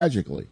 tragically.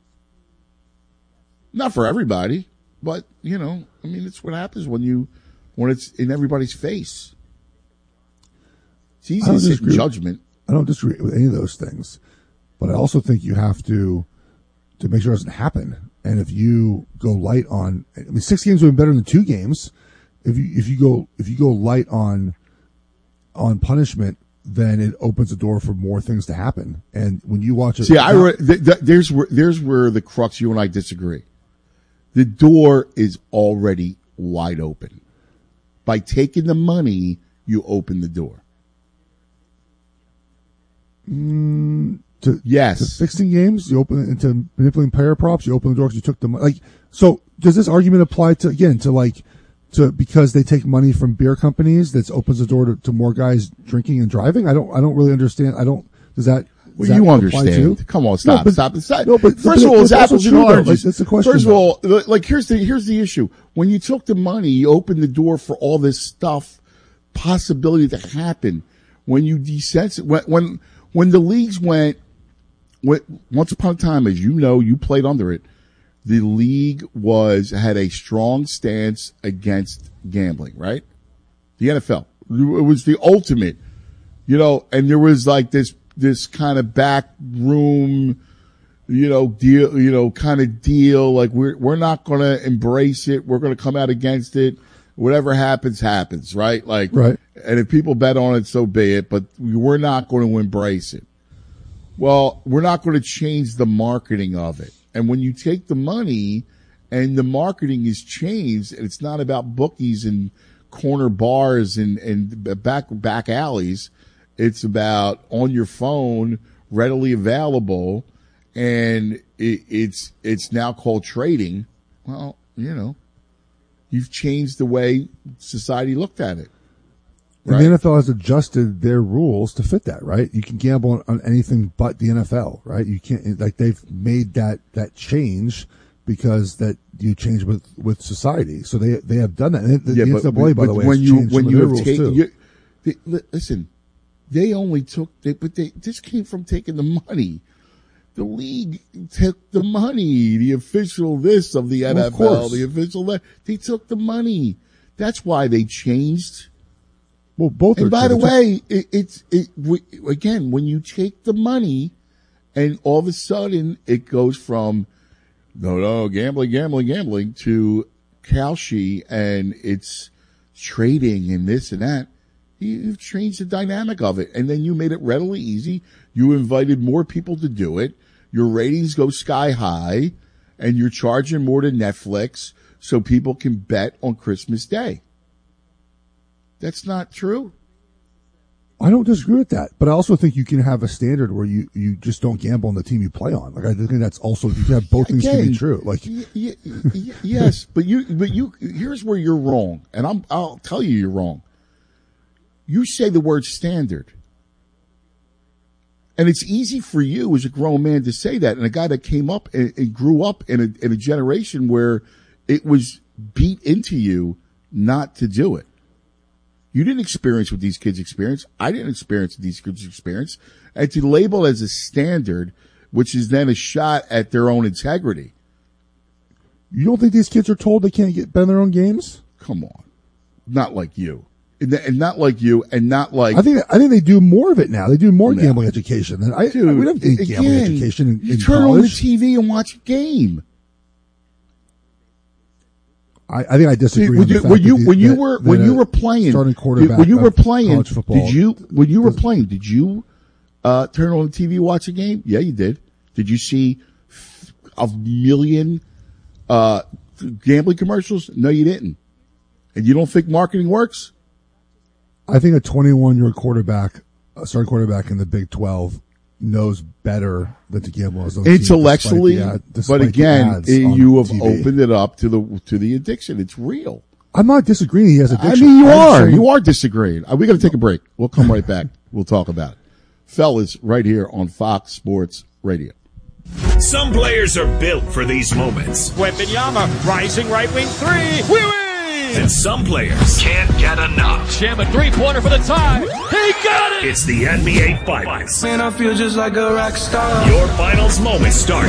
Not for everybody, but it's what happens when it's in everybody's face. It's easy to sit in judgment. I don't disagree with any of those things, but I also think you have to make sure it doesn't happen. And if you go light on, 6 games would have been better than 2 games. If you go light on punishment, then it opens the door for more things to happen. And when you watch it, there's where the crux. You and I disagree. The door is already wide open. By taking the money, you open the door. To fixing games, you open it. To manipulating player props, you open the door because you took the money. So does this argument apply to because they take money from beer companies? That opens the door to more guys drinking and driving. I don't really understand. Does that? Well, you understand. Come on, stop. No, but first of all, it's apples and oranges. That's the question. First of all, here's the issue. When you took the money, you opened the door for all this stuff, possibility to happen. When you when the leagues went, once upon a time, as you know, you played under it, the league had a strong stance against gambling, right? The NFL. It was the ultimate, and there was like this kind of back room, deal, kind of deal. Like we're not going to embrace it. We're going to come out against it. Whatever happens, right? Like, right. And if people bet on it, so be it, but we're not going to embrace it. Well, we're not going to change the marketing of it. And when you take the money and the marketing is changed, and it's not about bookies and corner bars and back alleys, it's about on your phone, readily available, and it's now called trading. Well, you've changed the way society looked at it. Right? And the NFL has adjusted their rules to fit that, right? You can gamble on anything but the NFL, right? You can't, they've made that change because that you change with society. So they have done that. And the NCAA, by the way, has changed some of their rules too. Listen, they only took, this came from taking the money. The league took the money, the official this of the NFL, the official that. They took the money. That's why they changed. Well, both and are. By the way, again, when you take the money and all of a sudden it goes from, no, gambling to Kalshi and it's trading and this and that. You've changed the dynamic of it. And then you made it readily easy. You invited more people to do it. Your ratings go sky high and you're charging more to Netflix so people can bet on Christmas Day. That's not true. I don't disagree with that, but I also think you can have a standard where you just don't gamble on the team you play on. Like I think that's also, you can have both things can be true. Like yes, but you here's where you're wrong, and I'll tell you you're wrong. You say the word standard. And it's easy for you as a grown man to say that, and a guy that came up and grew up in a generation where it was beat into you not to do it. You didn't experience what these kids experience. I didn't experience what these kids experience. And to label as a standard, which is then a shot at their own integrity. You don't think these kids are told they can't bet in their own games? Come on. Not like you. And not like you, and not like... I think they do more of it now. They do more gambling education. We don't do gambling education in college. You turn on the TV and watch a game. I think I disagree. When you were playing, starting quarterback, when you were playing, college football, did you turn on the TV and watch a game? Yeah, you did. Did you see a million gambling commercials? No, you didn't. And you don't think marketing works? I think a 21-year quarterback, starting quarterback in the Big 12, knows better than to gamble as intellectually. But again, you have opened it up to the addiction. It's real. I'm not disagreeing. He has addiction. I mean, you are disagreeing. We got to take a break. We'll come right back. We'll talk about it. Fellas, right here on Fox Sports Radio. Some players are built for these moments. Wembanyama, rising right wing three. We win! And some players can't get enough. Sham a three-pointer for the tie. He got it! It's the NBA Finals. Man, I feel just like a rock star. Your finals moment starts